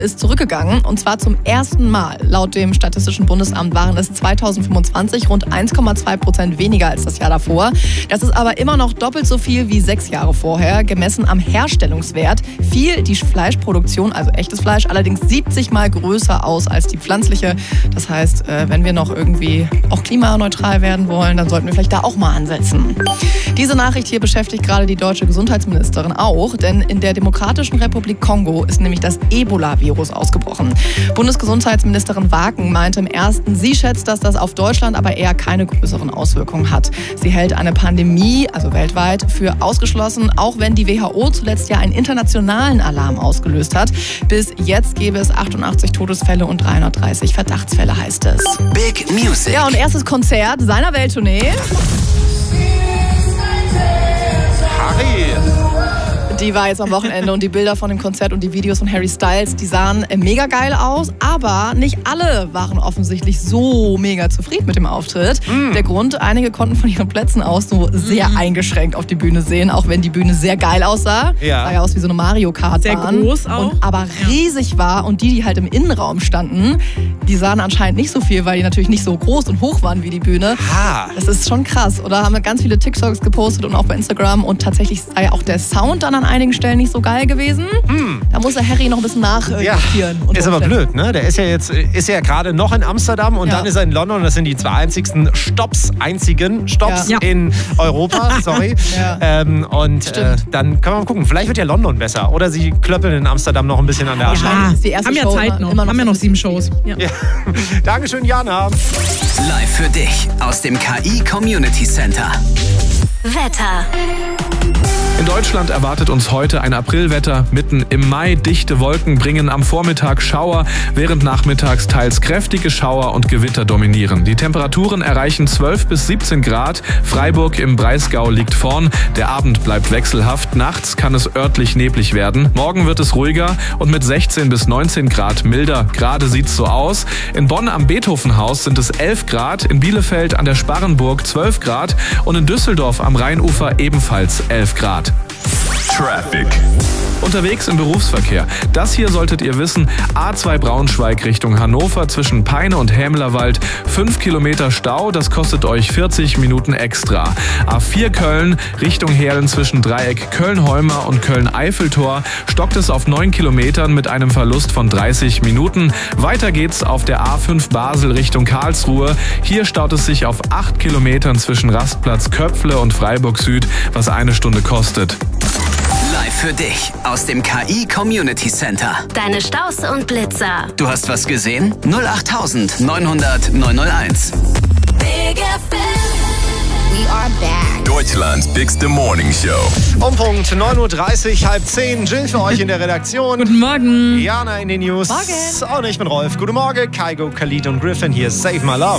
ist zurückgegangen und zwar zum ersten Mal. Laut dem Statistischen Bundesamt waren es 2025 rund 1,2% weniger als das Jahr davor. Das ist aber immer noch doppelt so viel wie 6 Jahre vorher. Gemessen am Herstellungswert fiel die Fleischproduktion, also echtes Fleisch, allerdings 70 Mal größer aus als die pflanzliche. Das heißt, wenn wir noch irgendwie auch klimaneutral werden wollen, dann sollten wir vielleicht da auch mal ansetzen. Diese Nachricht hier beschäftigt gerade die deutsche Gesundheitsministerin auch, denn in der Demokratischen Republik Kongo ist nämlich das Ebola-Virus ausgebrochen. Bundesgesundheitsministerin Waken meinte im Ersten, sie schätzt, dass das auf Deutschland aber eher keine größeren Auswirkungen hat. Sie hält eine Pandemie, also weltweit, für ausgeschlossen, auch wenn die WHO zuletzt ja einen internationalen Alarm ausgelöst hat. Bis jetzt gäbe es 88 Todesfälle und 330 Verdachtsfälle, heißt es. Big Music. Ja, und erstes Konzert seiner Welttournee. Harry. Die war jetzt am Wochenende und die Bilder von dem Konzert und die Videos von Harry Styles, die sahen mega geil aus, aber nicht alle waren offensichtlich so mega zufrieden mit dem Auftritt. Der Grund, einige konnten von ihren Plätzen aus nur sehr eingeschränkt auf die Bühne sehen, auch wenn die Bühne sehr geil aussah. Ja. Sah ja aus wie so eine Mario Kart Bahn. Sehr groß auch. Aber riesig war und die halt im Innenraum standen, die sahen anscheinend nicht so viel, weil die natürlich nicht so groß und hoch waren wie die Bühne. Das ist schon krass. Oder haben wir ganz viele TikToks gepostet und auch bei Instagram und tatsächlich sei auch der Sound dann an einigen Stellen nicht so geil gewesen. Da muss der Harry noch ein bisschen nachjustieren. Ist aber blöd, ne? Der ist ja gerade noch in Amsterdam und dann ist er in London und das sind die zwei einzigen Stops in Europa. Sorry. Dann können wir mal gucken. Vielleicht wird ja London besser. Oder sie klöppeln in Amsterdam noch ein bisschen an der Asche. Ja, ist die erste Haben ja Show Zeit noch. immer Haben ja noch 7 Shows. Ja. Ja. Dankeschön, Jana. Live für dich aus dem KI Community Center. Wetter. In Deutschland erwartet uns heute ein Aprilwetter. Mitten im Mai dichte Wolken bringen am Vormittag Schauer, während nachmittags teils kräftige Schauer und Gewitter dominieren. Die Temperaturen erreichen 12 bis 17 Grad. Freiburg im Breisgau liegt vorn. Der Abend bleibt wechselhaft. Nachts kann es örtlich neblig werden. Morgen wird es ruhiger und mit 16 bis 19 Grad milder. Gerade sieht's so aus. In Bonn am Beethovenhaus sind es 11 Grad, in Bielefeld an der Sparrenburg 12 Grad und in Düsseldorf am Rheinufer ebenfalls 11 Grad. Traffic. Unterwegs im Berufsverkehr. Das hier solltet ihr wissen. A2 Braunschweig Richtung Hannover zwischen Peine und Hämlerwald. 5 Kilometer Stau, das kostet euch 40 Minuten extra. A4 Köln Richtung Heerlen zwischen Dreieck Köln-Heumer und Köln-Eiffeltor stockt es auf 9 Kilometern mit einem Verlust von 30 Minuten. Weiter geht's auf der A5 Basel Richtung Karlsruhe. Hier staut es sich auf 8 Kilometern zwischen Rastplatz Köpfle und Freiburg Süd, was 1 Stunde kostet. Live für dich aus dem KI Community Center. Deine Staus und Blitzer. Du hast was gesehen? 08900 901. Big FM. We are back. Deutschlands bigste Morning Show. Um Punkt 9.30 Uhr, 9:30. Jill für euch in der Redaktion. Guten Morgen. Jana in den News. Morgen. Und ich bin Rolf. Guten Morgen. Kygo, Khalid und Griffin hier. Save My Love.